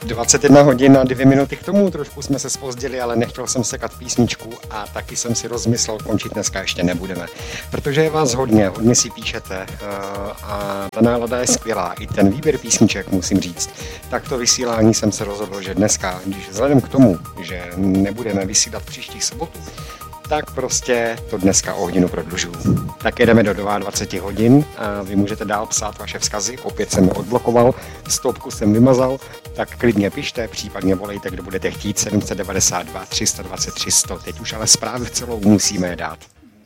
21 hodin a 2 minuty k tomu, trošku jsme se zpozdili, ale nechtěl jsem sekat písničku a taky jsem si rozmyslel, končit dneska ještě nebudeme. Protože je vás hodně si píšete a ta nálada je skvělá, i ten výběr písniček musím říct. Tak to vysílání jsem se rozhodl, že dneska, když vzhledem k tomu, že nebudeme vysílat příští sobotu, tak prostě to dneska o hodinu prodlužuju. Tak jedeme do 22 hodin a vy můžete dál psát vaše vzkazy, opět jsem je odblokoval, stopku jsem vymazal, tak klidně pište, případně volejte, kdo budete chtít, 792 320 300. Teď už ale zprávy celou musíme dát.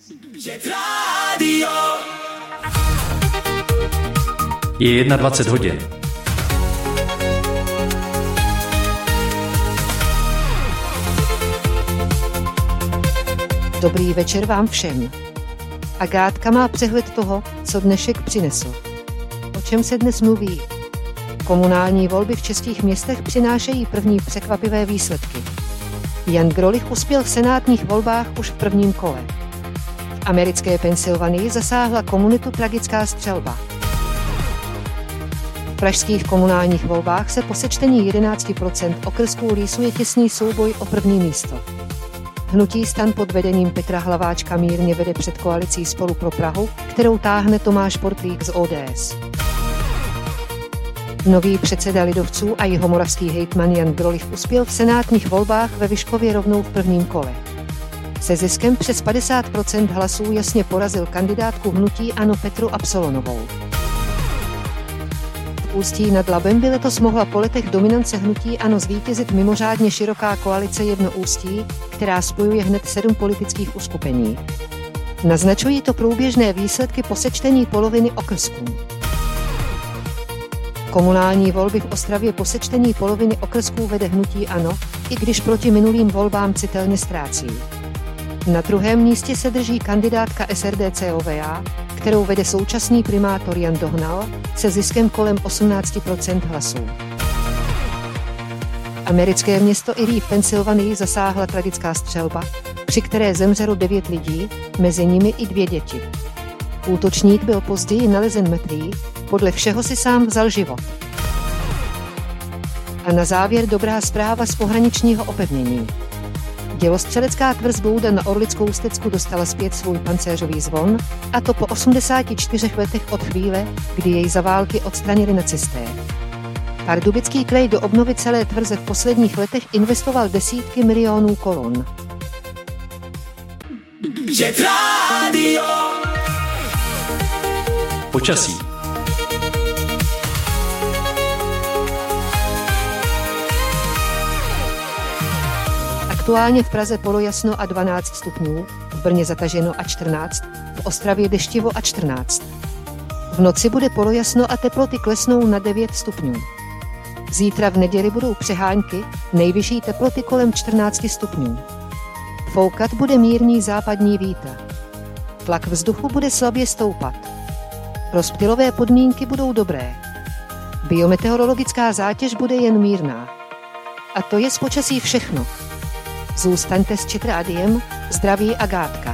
Je 21 hodin. Dobrý večer vám všem. Agátka má přehled toho, co dnešek přinesl. O čem se dnes mluví? Komunální volby v českých městech přinášejí první překvapivé výsledky. Jan Grolich uspěl v senátních volbách už v prvním kole. V americké Pensylvánii zasáhla komunitu tragická střelba. V pražských komunálních volbách se po sečtení 11% okrsků rýsuje těsný souboj o první místo. Hnutí STAN pod vedením Petra Hlaváčka mírně vede před koalicí Spolu pro Prahu, kterou táhne Tomáš Portlík z ODS. Nový předseda lidovců a jihomoravský hejtman Jan Grolich uspěl v senátních volbách ve Vyškově rovnou v prvním kole. Se ziskem přes 50% hlasů jasně porazil kandidátku hnutí ANO Petru Absolonovou. V Ústí nad Labem by letos mohla po letech dominance hnutí ANO zvítězit mimořádně široká koalice Jedno Ústí, která spojuje hned 7 politických uskupení. Naznačují to průběžné výsledky po sečtení poloviny okrsků. Komunální volby v Ostravě po sečtení poloviny okrsků vede hnutí ANO, i když proti minulým volbám citelně ztrácí. Na druhém místě se drží kandidátka SRD-COVA, kterou vede současný primátor Jan Dohnal, se ziskem kolem 18% hlasů. Americké město Erie v Pensylvánii zasáhla tragická střelba, při které zemřelo 9 lidí, mezi nimi i 2 děti. Útočník byl později nalezen mrtvý, podle všeho si sám vzal život. A na závěr dobrá zpráva z pohraničního opevnění. Dělostřelecká tvrz Bouda na Orlickou Stecku dostala zpět svůj pancéřový zvon, a to po 84 letech od chvíle, kdy jej za války odstranili nacisté. Pardubický kraj do obnovy celé tvrze v posledních letech investoval desítky milionů korun. Počasí. Aktuálně v Praze polojasno a 12 stupňů, v Brně zataženo a 14, v Ostravě deštivo a 14. V noci bude polojasno a teploty klesnou na 9 stupňů. Zítra v neděli budou přehánky, nejvyšší teploty kolem 14 stupňů. Foukat bude mírný západní vítr. Tlak vzduchu bude slabě stoupat. Rozptylové podmínky budou dobré. Biometeorologická zátěž bude jen mírná. A to je z počasí všechno. Zůstaňte s Čet Rádiem, zdraví Agátka.